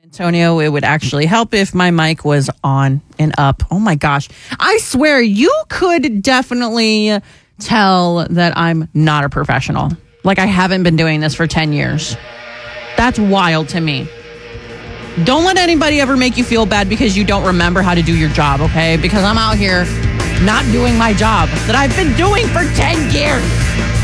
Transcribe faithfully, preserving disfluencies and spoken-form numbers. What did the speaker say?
Antonio, it would actually help if my mic was on and up. Oh my gosh. I swear you could definitely tell that I'm not a professional. Like I haven't been doing this for ten years. That's wild to me. Don't let anybody ever make you feel bad because you don't remember how to do your job, okay? Because I'm out here not doing my job that I've been doing for ten years.